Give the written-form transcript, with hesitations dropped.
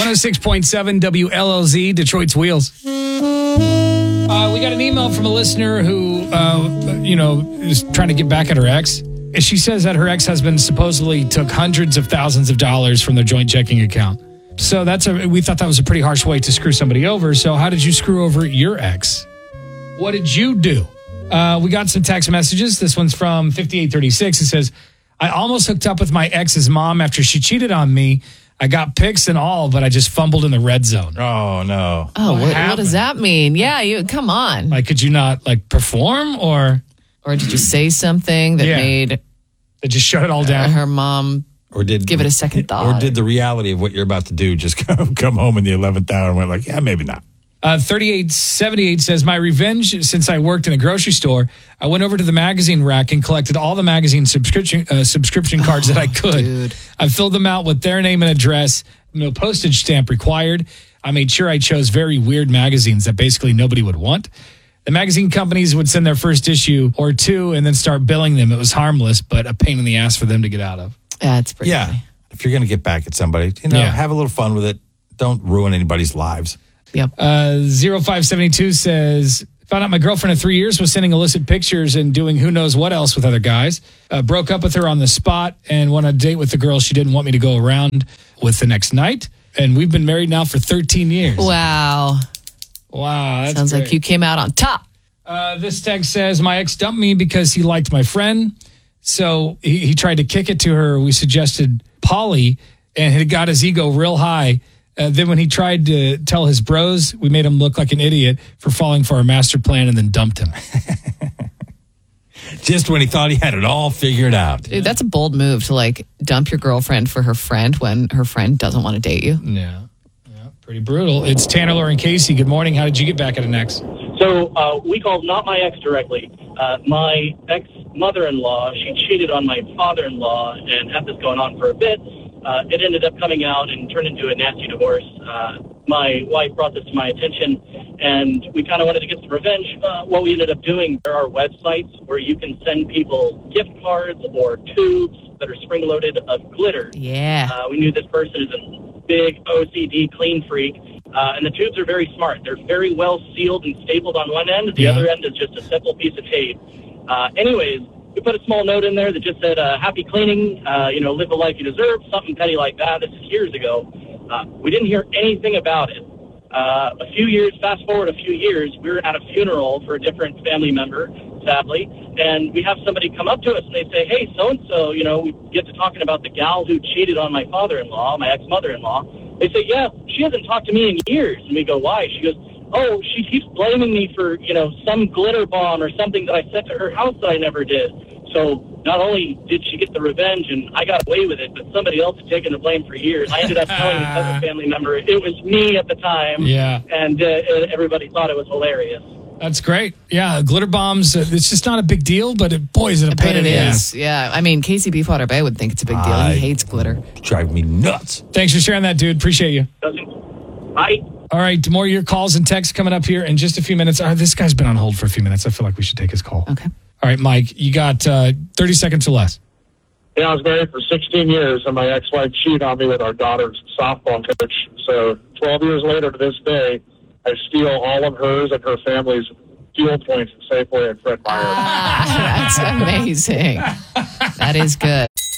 106.7 WLLZ, Detroit's Wheels. We got an email from a listener who, is trying to get back at her ex. She says that her ex-husband supposedly took hundreds of thousands of dollars from their joint checking account. So we thought that was a pretty harsh way to screw somebody over. So how did you screw over your ex? What did you do? We got some text messages. This one's from 5836. It says, I almost hooked up with my ex's mom after she cheated on me. I got pics and all, but I just fumbled in the red zone. Oh, no. Oh, what does that mean? Yeah, come on. Like, could you not, perform, or did you say something that made... That just shut it all down? Her mom give it a second thought? Or did the reality of what you're about to do just come home in the 11th hour and went like, yeah, maybe not? 3878 says, my revenge since I worked in a grocery store, I went over to the magazine rack and collected all the magazine subscription cards that I could. Dude. I filled them out with their name and address, no postage stamp required. I made sure I chose very weird magazines that basically nobody would want. The magazine companies would send their first issue or two and then start billing them. It was harmless, but a pain in the ass for them to get out of. That's pretty funny. If you're going to get back at somebody, have a little fun with it. Don't ruin anybody's lives. Yep. 0572 says, found out my girlfriend of 3 years was sending illicit pictures and doing who knows what else with other guys. Broke up with her on the spot and went on a date with the girl she didn't want me to go around with the next night. And we've been married now for 13 years. Wow. That's Sounds great. like you came out on top. This text says, my ex dumped me because he liked my friend. So he tried to kick it to her. We suggested Polly, and it got his ego real high. Then when he tried to tell his bros, we made him look like an idiot for falling for our master plan and then dumped him. Just when he thought he had it all figured out. Dude, that's a bold move to dump your girlfriend for her friend when her friend doesn't want to date you. Yeah, pretty brutal. It's Tanner, Laura, and Casey. Good morning. How did you get back at an ex? So we called not my ex directly. My ex-mother-in-law, she cheated on my father-in-law and had this going on for a bit. It ended up coming out and turned into a nasty divorce. My wife brought this to my attention, and we kind of wanted to get some revenge. What we ended up doing, there are websites where you can send people gift cards or tubes that are spring-loaded of glitter. Yeah. We knew this person is a big OCD clean freak, and the tubes are very smart. They're very well sealed and stapled on one end. The other end is just a simple piece of tape. Anyways, we put a small note in there that just said, happy cleaning, live the life you deserve, something petty like that. This is years ago. We didn't hear anything about it. Fast forward a few years, we were at a funeral for a different family member, sadly, and we have somebody come up to us and they say, hey, so-and-so, we get to talking about the gal who cheated on my father-in-law, my ex-mother-in-law. They say, yeah, she hasn't talked to me in years. And we go, why? She goes, oh, she keeps blaming me for, some glitter bomb or something that I sent to her house that I never did. So not only did she get the revenge and I got away with it, but somebody else had taken the blame for years. I ended up telling this other family member it was me at the time. Yeah. And everybody thought it was hilarious. That's great. Yeah, glitter bombs, it's just not a big deal, but boy, is it a pain in the ass. Yeah, I mean, Casey Beefwater Bay would think it's a big deal. He hates glitter. Drive me nuts. Thanks for sharing that, dude. Appreciate you. Bye. All right, more of your calls and texts coming up here in just a few minutes. This guy's been on hold for a few minutes. I feel like we should take his call. Okay. All right, Mike, you got 30 seconds or less. Yeah, I was married for 16 years, and my ex-wife cheated on me with our daughter's softball coach. So 12 years later to this day, I steal all of hers and her family's fuel points at Safeway and Fred Meyer. That's amazing. That is good.